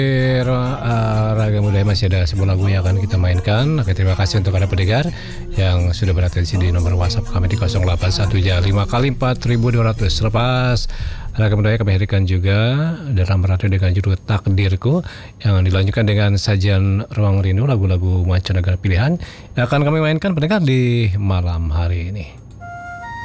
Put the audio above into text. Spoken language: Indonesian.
Raga Budaya masih ada sebuah lagu yang akan kita mainkan. Oke, terima kasih untuk Anda pendengar yang sudah beratensi di nomor WhatsApp kami di 081 5 kali 4200. Lepas Raga Budaya kami hadirkan juga dalam radio dengan judul Takdirku yang dilanjutkan dengan sajian Ruang Rindu, lagu-lagu mancanegara pilihan yang akan kami mainkan pendengar di malam hari ini.